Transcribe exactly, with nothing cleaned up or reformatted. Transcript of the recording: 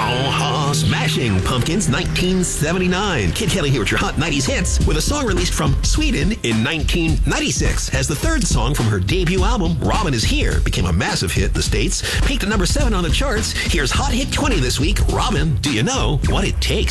Uh-huh. Smashing Pumpkins nineteen seventy-nine. Kid Kelly here with your Hot nineties hits with a song released from Sweden in nineteen ninety-six. As the third song from her debut album, Robin Is Here, became a massive hit in the States. Peaked at number seven on the charts. Here's Hot Hit twenty this week. Robin, do you know what it takes?